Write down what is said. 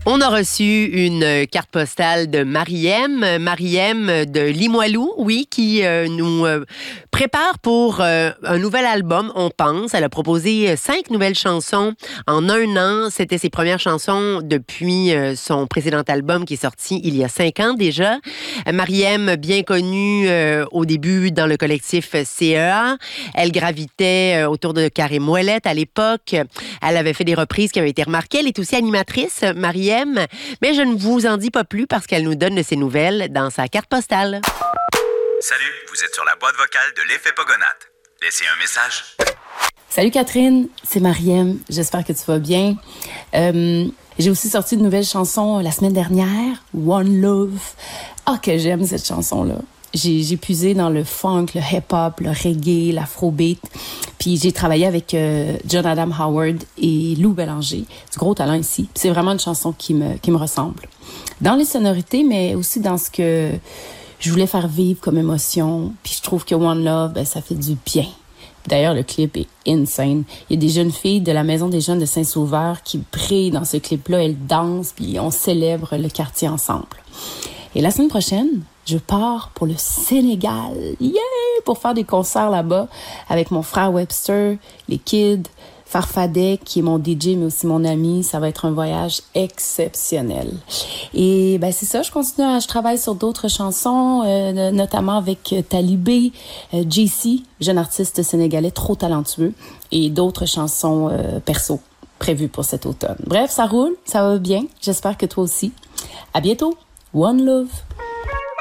On a reçu une carte postale de Mariem de Limoilou, oui, qui nous prépare pour un nouvel album, on pense. Elle a proposé 5 nouvelles chansons en un an. C'était ses premières chansons depuis son précédent album qui est sorti il y a 5 ans déjà. Mariem, bien connue au début dans le collectif CEA. Elle gravitait autour de Karim Ouellet à l'époque. Elle avait fait des reprises qui avaient été remarquées. Elle est aussi animatrice, Mariem. Mais je ne vous en dis pas plus parce qu'elle nous donne de ses nouvelles dans sa carte postale. Salut, vous êtes sur la boîte vocale de l'effet Pogonate. Laissez un message. Salut Catherine, c'est Mariem. J'espère que tu vas bien. J'ai aussi sorti une nouvelle chanson la semaine dernière, One Love. Ah, que j'aime cette chanson-là. J'ai puisé dans le funk, le hip-hop, le reggae, l'afrobeat. Puis j'ai travaillé avec John Adam Howard et Lou Bélanger. Du gros talent ici. Puis c'est vraiment une chanson qui me ressemble. Dans les sonorités, mais aussi dans ce que je voulais faire vivre comme émotion. Puis je trouve que One Love, ben, ça fait du bien. D'ailleurs, le clip est insane. Il y a des jeunes filles de la Maison des Jeunes de Saint-Sauveur qui brillent dans ce clip-là. Elles dansent, puis on célèbre le quartier ensemble. Et la semaine prochaine, je pars pour le Sénégal. Yeah! Pour faire des concerts là-bas avec mon frère Webster, les kids, Farfadet, qui est mon DJ, mais aussi mon ami. Ça va être un voyage exceptionnel. Et ben c'est ça, je travaille sur d'autres chansons, notamment avec Talibé, JC, jeune artiste sénégalais trop talentueux, et d'autres chansons perso prévues pour cet automne. Bref, ça roule, ça va bien. J'espère que toi aussi. À bientôt. One Love.